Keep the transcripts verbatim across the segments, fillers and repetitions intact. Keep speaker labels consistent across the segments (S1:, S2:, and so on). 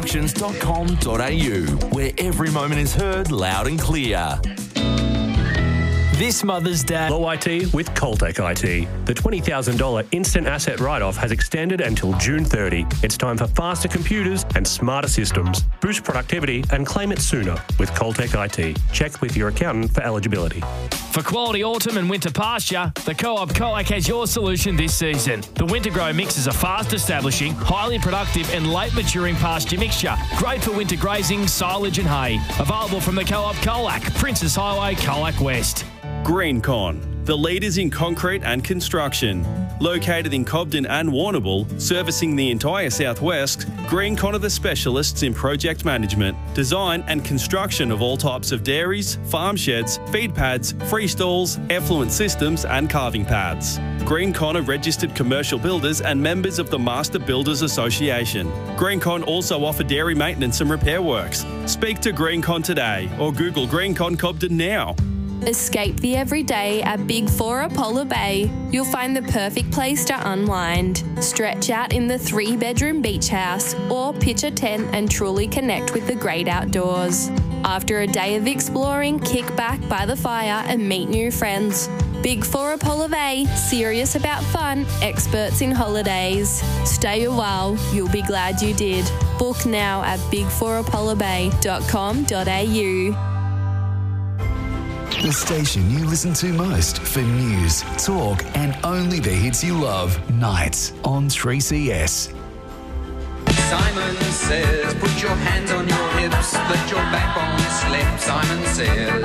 S1: constructions dot com dot a u, where every moment is heard loud and clear.
S2: This Mother's Day.
S3: Low I T with Coltec I T. The twenty thousand dollars instant asset write-off has extended until June thirtieth. It's time for faster computers and smarter systems. Boost productivity and claim it sooner with Coltec I T. Check with your accountant for eligibility.
S4: For quality autumn and winter pasture, the Co-op Coac has your solution this season. The Winter Grow Mix is a fast-establishing, highly productive and late-maturing pasture mixture. Great for winter grazing, silage and hay. Available from the Co-op Colac, Princess Highway, Colac West.
S5: GreenCon, the leaders in concrete and construction. Located in Cobden and Warrnambool, servicing the entire southwest, GreenCon are the specialists in project management, design and construction of all types of dairies, farm sheds, feed pads, freestalls, effluent systems and carving pads. GreenCon are registered commercial builders and members of the Master Builders Association. GreenCon also offer dairy maintenance and repair works. Speak to GreenCon today or Google GreenCon Cobden now.
S6: Escape the everyday at Big Four Apollo Bay. You'll find the perfect place to unwind. Stretch out in the three-bedroom beach house or pitch a tent and truly connect with the great outdoors. After a day of exploring, kick back by the fire and meet new friends. Big Four Apollo Bay, serious about fun, experts in holidays. Stay a while, you'll be glad you did. Book now at big four apollo bay dot com dot a u.
S7: The station you listen to most for news, talk, and only the hits you love. Nights on three C S.
S8: Simon says, put your hands on your hips, let your backbone slip. Simon says.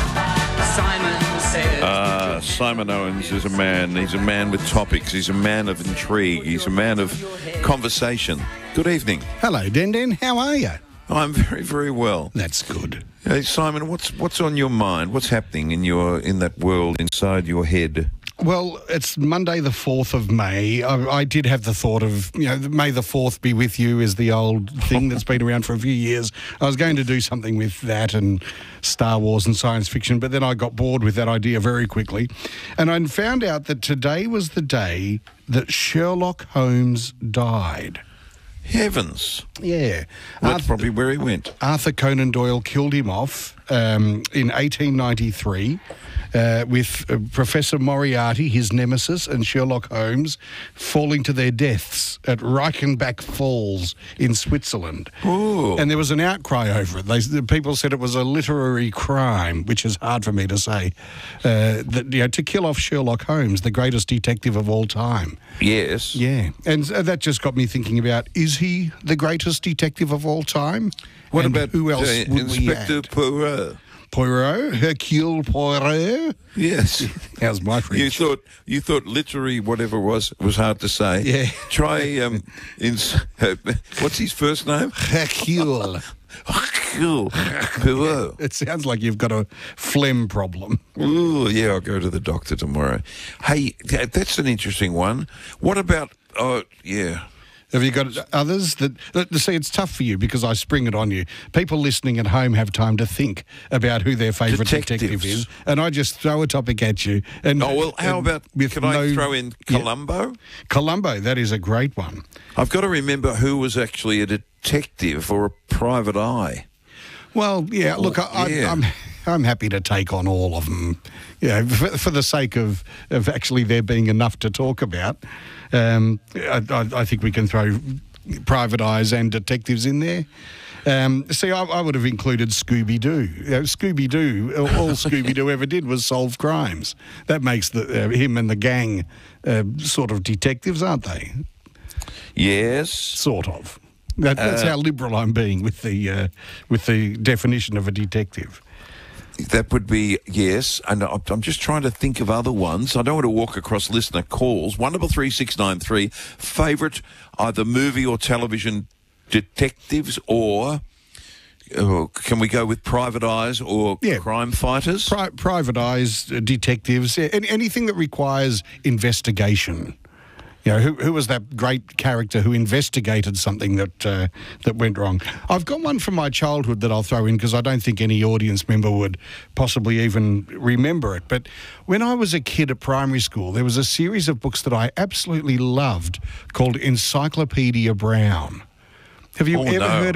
S8: Simon says.
S9: Uh, Simon Owens is a man. He's a man with topics. He's a man of intrigue. He's a man of conversation. Good evening.
S10: Hello, Den Den. How are you?
S9: I'm very, very well.
S10: That's good.
S9: Hey, Simon, what's what's on your mind? What's happening in your in that world inside your head?
S10: Well, it's Monday the fourth of May. I, I did have the thought of, you know, May the fourth be with you is the old thing that's been around for a few years. I was going to do something with that and Star Wars and science fiction, but then I got bored with that idea very quickly. And I found out that today was the day that Sherlock Holmes died.
S9: Heavens.
S10: Yeah.
S9: That's
S10: Arthur,
S9: probably where he went.
S10: Arthur Conan Doyle killed him off um, in eighteen ninety-three uh, with uh, Professor Moriarty, his nemesis, and Sherlock Holmes falling to their deaths at Reichenbach Falls in Switzerland.
S9: Ooh.
S10: And there was an outcry over it. They, the people said it was a literary crime, which is hard for me to say, uh, that, you know, to kill off Sherlock Holmes, the greatest detective of all time.
S9: Yes.
S10: Yeah. And uh, that just got me thinking about, is he the greatest detective of all time?
S9: What
S10: and
S9: about
S10: who else
S9: uh,
S10: would
S9: Inspector
S10: we add?
S9: Poirot?
S10: Poirot? Hercule Poirot?
S9: Yes.
S10: How's my French?
S9: You thought you thought literary whatever it was was hard to say.
S10: Yeah.
S9: Try um in uh, what's his first name?
S10: Hercule.
S9: Hercule Poirot.
S10: It sounds like you've got a phlegm problem.
S9: Ooh, yeah, I'll go to the doctor tomorrow. Hey, that's an interesting one. What about oh yeah.
S10: Have you got others that, that... See, it's tough for you because I spring it on you. People listening at home have time to think about who their favourite detective is, and I just throw a topic at you. And
S9: oh, well, how about... Can no, I throw in Columbo?
S10: Yeah. Columbo, that is a great one.
S9: I've got to remember who was actually a detective or a private eye.
S10: Well, yeah, look, I,
S9: yeah.
S10: I, I'm... I'm happy to take on all of them, you know, for, for the sake of, of actually there being enough to talk about. Um, I, I, I think we can throw private eyes and detectives in there. Um, see, I, I would have included Scooby-Doo. You know, Scooby-Doo, all, all Scooby-Doo ever did was solve crimes. That makes the, uh, him and the gang uh, sort of detectives, aren't they?
S9: Yes.
S10: Sort of. That, that's
S9: uh,
S10: how liberal I'm being with the uh, with the definition of a detective.
S9: That would be, yes, and I'm just trying to think of other ones. I don't want to walk across listener calls. one double three six nine three, favourite either movie or television detectives, or uh, can we go with private eyes or
S10: yeah.
S9: crime fighters?
S10: Pri- private eyes, uh, detectives, yeah, any, anything that requires investigation. You know, who, who was that great character who investigated something that uh, that went wrong? I've got one from my childhood that I'll throw in because I don't think any audience member would possibly even remember it. But when I was a kid at primary school, there was a series of books that I absolutely loved called Encyclopedia Brown. Have you
S9: oh,
S10: ever
S9: no.
S10: heard of